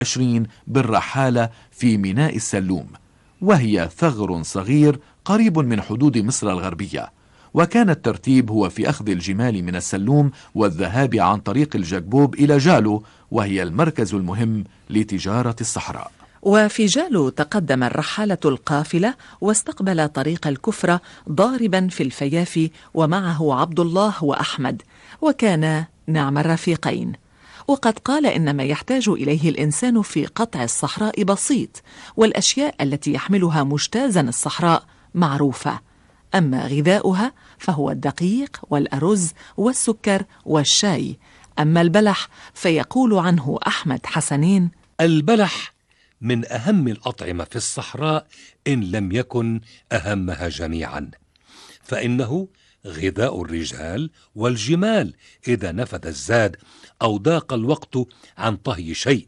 20 بالرحالة في ميناء السلوم، وهي ثغر صغير قريب من حدود مصر الغربية. وكان الترتيب هو في أخذ الجمال من السلوم والذهاب عن طريق الجكبوب إلى جالو، وهي المركز المهم لتجارة الصحراء. وفي جالو تقدم الرحالة القافلة واستقبل طريق الكفرة ضاربا في الفيافي، ومعه عبد الله وأحمد، وكان نعم الرفيقين. وقد قال إن ما يحتاج إليه الإنسان في قطع الصحراء بسيط، والأشياء التي يحملها مجتازا الصحراء معروفة، أما غذاؤها فهو الدقيق والأرز والسكر والشاي. أما البلح فيقول عنه أحمد حسنين: البلح من أهم الأطعمة في الصحراء إن لم يكن أهمها جميعا، فإنه غذاء الرجال والجمال إذا نفد الزاد أو ضاق الوقت عن طهي شيء.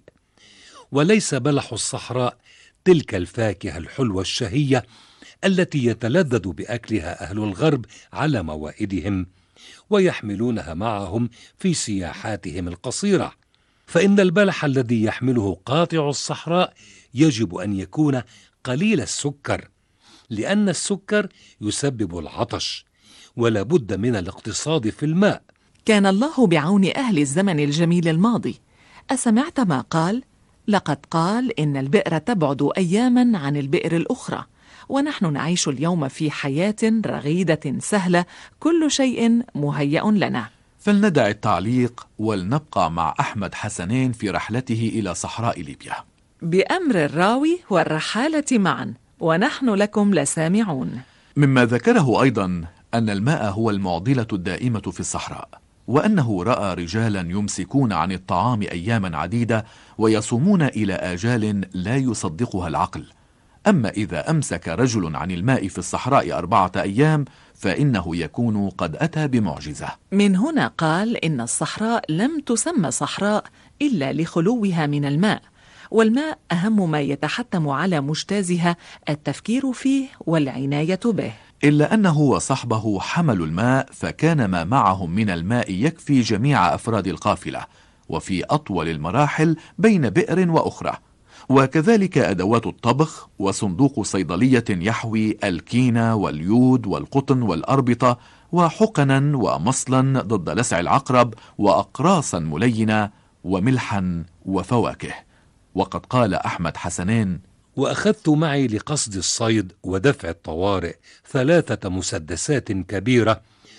وليس بلح الصحراء تلك الفاكهة الحلوة الشهية التي يتلذذ بأكلها أهل الغرب على موائدهم ويحملونها معهم في سياحاتهم القصيرة، فإن البلح الذي يحمله قاطع الصحراء يجب أن يكون قليل السكر، لأن السكر يسبب العطش، ولا بد من الاقتصاد في الماء. كان الله بعون أهل الزمن الجميل الماضي. أسمعت ما قال؟ لقد قال إن البئر تبعد أياما عن البئر الأخرى، ونحن نعيش اليوم في حياة رغيدة سهلة، كل شيء مهيأ لنا. فلندع التعليق ولنبقى مع أحمد حسنين في رحلته إلى صحراء ليبيا. بأمر الراوي والرحالة معا، ونحن لكم لسامعون. مما ذكره أيضا أن الماء هو المعضلة الدائمة في الصحراء، وأنه رأى رجالا يمسكون عن الطعام أياما عديدة ويصومون إلى آجال لا يصدقها العقل. أما إذا أمسك رجل عن الماء في الصحراء 4 أيام فإنه يكون قد أتى بمعجزة. من هنا قال إن الصحراء لم تسمى صحراء إلا لخلوها من الماء، والماء أهم ما يتحتم على مجتازها التفكير فيه والعناية به. إلا أنه وصحبه حملوا الماء، فكان ما معهم من الماء يكفي جميع أفراد القافلة، وفي أطول المراحل بين بئر وأخرى. وكذلك أدوات الطبخ، وصندوق صيدلية يحوي الكين واليود والقطن والأربطة، وحقنا ومصلا ضد لسع العقرب، وأقراصا ملينة، وملحا وفواكه. وقد قال أحمد حسنين: وأخذت معي لقصد الصيد ودفع الطوارئ 3 مسدسات كبيرة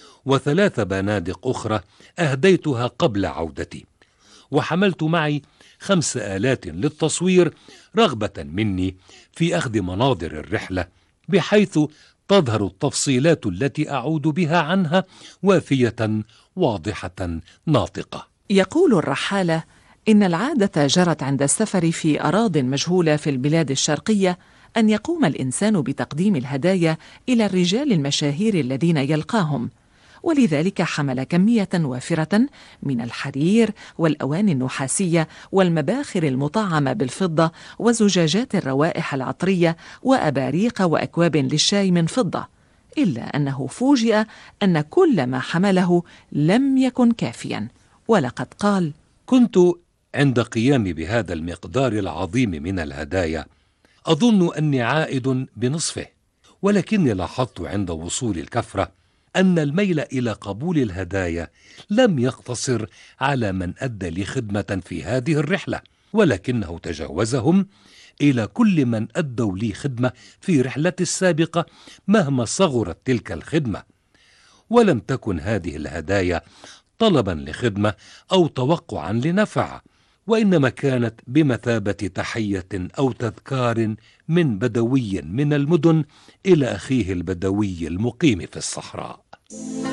و3 بنادق أخرى أهديتها قبل عودتي، وحملت معي 5 آلات للتصوير رغبة مني في أخذ مناظر الرحلة، بحيث تظهر التفصيلات التي أعود بها عنها وافية واضحة ناطقة. يقول الرحالة إن العادة جرت عند السفر في أراضٍ مجهولة في البلاد الشرقية أن يقوم الإنسان بتقديم الهدايا إلى الرجال المشاهير الذين يلقاهم، ولذلك حمل كمية وافرة من الحرير والأواني النحاسية والمباخر المطعمة بالفضة وزجاجات الروائح العطرية وأباريق وأكواب للشاي من فضة، إلا أنه فوجئ أن كل ما حمله لم يكن كافيا. ولقد قال: كنت عند قيامي بهذا المقدار العظيم من الهدايا أظن أني عائد بنصفه، ولكني لاحظت عند وصول الكفرة أن الميل إلى قبول الهدايا لم يقتصر على من أدى لي خدمة في هذه الرحلة، ولكنه تجاوزهم إلى كل من أدوا لي خدمة في رحلتي السابقة مهما صغرت تلك الخدمة. ولم تكن هذه الهدايا طلبا لخدمة أو توقعا لنفع، وإنما كانت بمثابة تحية أو تذكار من بدوي من المدن إلى أخيه البدوي المقيم في الصحراء.